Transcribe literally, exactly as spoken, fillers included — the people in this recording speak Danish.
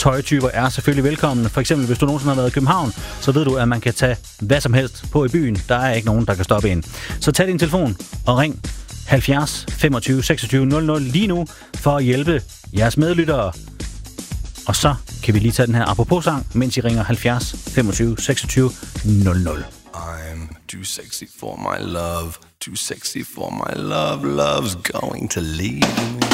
tøjtyper er selvfølgelig velkomne. For eksempel, hvis du nogensinde har været i København, så ved du, at man kan tage hvad som helst på i byen. Der er ikke nogen, der kan stoppe en. Så tag din telefon og ring halvfjerds femogtyve seksogtyve nul nul lige nu for at hjælpe jeres medlyttere. Og så kan vi lige tage den her apropos-sang, mens I ringer halvfjerds femogtyve seksogtyve nul nul. I'm too sexy for my love, too sexy for my love, love's going to leave me.